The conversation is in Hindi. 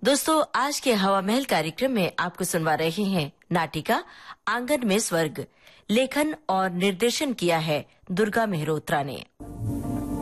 दोस्तों, आज के हवा महल कार्यक्रम में आपको सुनवा रहे हैं नाटिका आंगन में स्वर्ग। लेखन और निर्देशन किया है दुर्गा मेहरोत्रा ने।